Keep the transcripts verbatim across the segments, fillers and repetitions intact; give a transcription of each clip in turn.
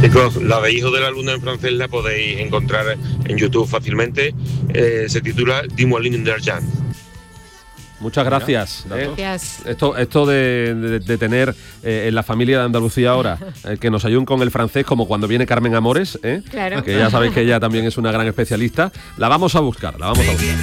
Chicos, la de Hijo de la Luna en francés la podéis encontrar en YouTube fácilmente. Eh, se titula Dis-moi d'argent. Muchas gracias. Mira, ¿eh? gracias. Esto, esto de, de, de tener eh, en la familia de Andalucía ahora eh, que nos ayuden con el francés, como cuando viene Carmen Amores, ¿eh? Claro. Que ya sabéis que ella también es una gran especialista. La vamos a buscar, la vamos a buscar.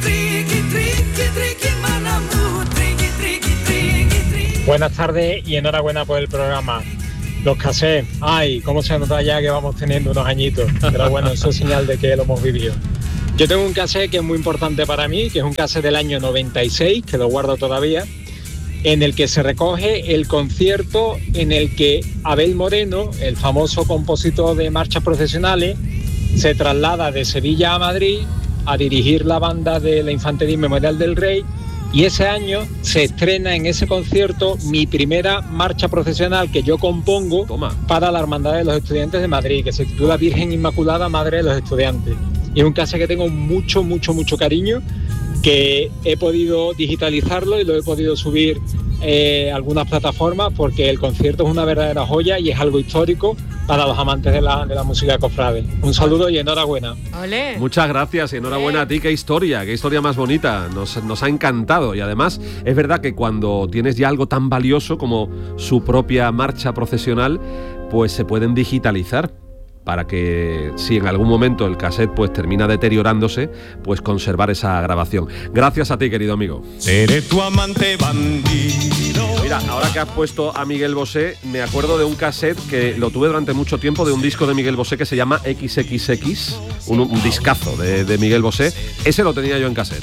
Buenas tardes y enhorabuena por el programa. Los cassettes, ay, cómo se nota ya que vamos teniendo unos añitos, pero bueno, eso es señal de que lo hemos vivido. Yo tengo un cassette que es muy importante para mí, que es un cassette del año noventa y seis, que lo guardo todavía, en el que se recoge el concierto en el que Abel Moreno, el famoso compositor de marchas procesionales, se traslada de Sevilla a Madrid a dirigir la banda de la Infantería Memorial del Rey, y ese año se estrena en ese concierto mi primera marcha procesional que yo compongo Toma. para la Hermandad de los Estudiantes de Madrid, que se titula Virgen Inmaculada, Madre de los Estudiantes. Y es un caso que tengo mucho, mucho, mucho cariño, que he podido digitalizarlo y lo he podido subir eh, a algunas plataformas, porque el concierto es una verdadera joya y es algo histórico para los amantes de la, de la música cofrade. Un saludo y enhorabuena. Ole. Muchas gracias y enhorabuena a ti, qué historia, qué historia más bonita, nos, nos ha encantado. Y además es verdad que cuando tienes ya algo tan valioso como su propia marcha procesional, pues se pueden digitalizar para que si en algún momento el cassette pues termina deteriorándose, pues conservar esa grabación. Gracias a ti, querido amigo. Seré tu amante bandido. Mira, ahora que has puesto a Miguel Bosé, me acuerdo de un cassette que lo tuve durante mucho tiempo, de un disco de Miguel Bosé que se llama equis equis equis, un, un discazo de, de Miguel Bosé. Ese lo tenía yo en cassette.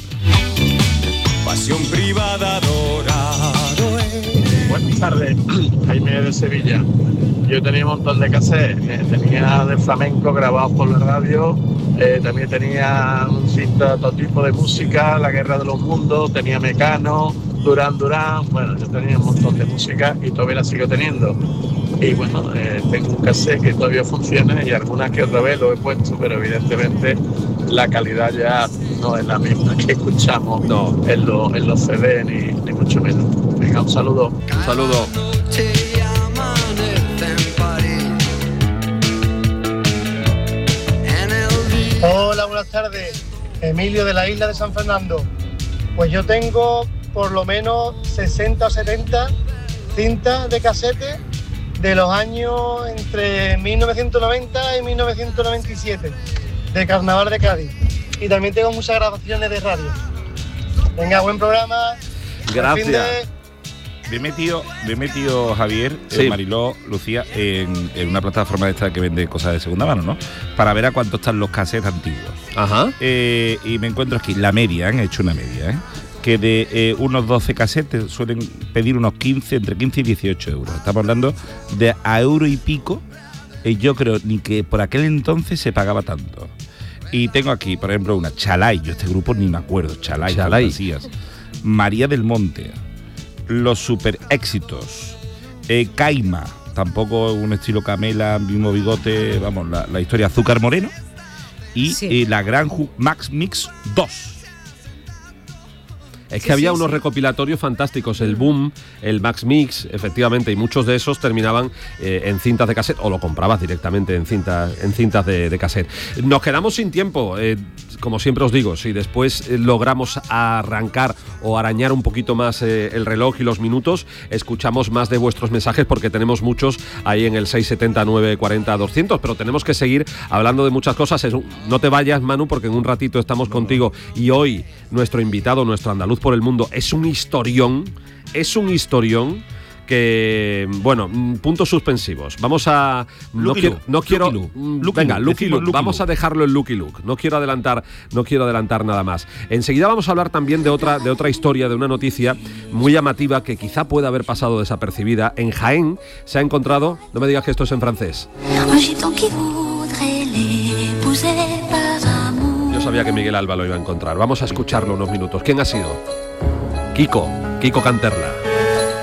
Pasión privada dorado es. Buenas tardes, Jaime de Sevilla. Yo tenía un montón de cassettes, eh, tenía de flamenco grabados por la radio, eh, también tenía un cinta, todo tipo de música, La Guerra de los Mundos, tenía Mecano, Durán Durán, bueno, yo tenía un montón de música y todavía la sigo teniendo. Y bueno, eh, tengo un cassette que todavía funciona y algunas que otra vez lo he puesto, pero evidentemente la calidad ya no es la misma que escuchamos no. en, lo, en los C D, ni, ni mucho menos. Venga, un saludo. Un saludo. Hola, buenas tardes. Emilio de la isla de San Fernando. Pues yo tengo por lo menos sesenta o setenta cintas de casete de los años entre mil novecientos noventa y mil novecientos noventa y siete, de Carnaval de Cádiz. Y también tengo muchas grabaciones de radio. Venga, buen programa. Gracias. Me he metido, me he metido Javier, Sí. eh, Mariló, Lucía, en, en una plataforma esta que vende cosas de segunda mano, ¿no? Para ver a cuánto están los cassettes antiguos. Ajá. Eh, y me encuentro aquí, la media, han hecho una media, ¿eh? Que de eh, unos doce cassettes suelen pedir unos quince, entre quince y dieciocho euros. Estamos hablando de a euro y pico. Eh, yo creo ni que por aquel entonces se pagaba tanto. Y tengo aquí, por ejemplo, una Chalay. Yo este grupo ni me acuerdo. Chalay, Chalay. Fantasías. María del Monte. Los super éxitos. Eh, Caima. Tampoco un estilo Camela, mismo bigote. Vamos, la, la historia Azúcar Moreno. Y Sí. eh, la Gran Ju- Max Mix dos. Es que Sí, había sí, unos sí. recopilatorios fantásticos, el Boom, el Max Mix, efectivamente, y muchos de esos terminaban eh, en cintas de cassette, o lo comprabas directamente en cintas, en cintas de, de cassette. Nos quedamos sin tiempo, eh, como siempre os digo, si después eh, logramos arrancar o arañar un poquito más eh, el reloj y los minutos, escuchamos más de vuestros mensajes porque tenemos muchos ahí en el seis setenta, nueve cuarenta, doscientos, pero tenemos que seguir hablando de muchas cosas. Es un- no te vayas, Manu, porque en un ratito estamos contigo y hoy nuestro invitado, nuestro andaluz por el mundo, es un historión, es un historión que, bueno, mm, puntos suspensivos. Vamos a... No Lucky quiero... Luke, No quiero Lucky Luke. mm, Lucky venga, Luke, Lucky decimos Luke. Lucky Vamos Luke. a dejarlo en Lucky Luke. No quiero adelantar, no quiero adelantar nada más. Enseguida vamos a hablar también de otra, de otra historia, de una noticia muy llamativa que quizá pueda haber pasado desapercibida. En Jaén se ha encontrado... No me digas que esto es en francés. Yo sabía que Miguel Alba lo iba a encontrar. Vamos a escucharlo unos minutos. ¿Quién ha sido? Kiko, Kiko Canterla.